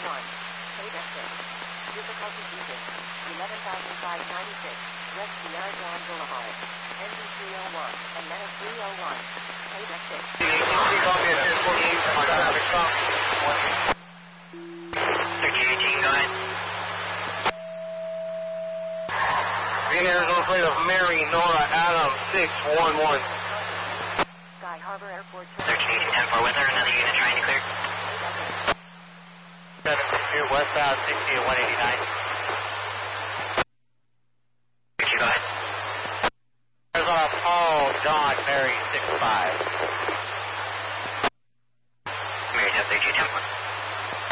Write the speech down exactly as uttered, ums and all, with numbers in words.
one. Payback six. Difficulty Beacon. eleven thousand five hundred ninety-six. West Sierra Grand Boulevard. N D three oh one. And then three oh one. Payback six. thirty eighteen, go ahead. Being Arizona flight of Mary Nora Adam six one one. Sky Harbor Airport. thirteen eighteen, ten four, weather, another unit trying to clear. seven six two, westbound sixty at one eighty-nine. thirty, go ahead. Arizona Paul John Mary six five.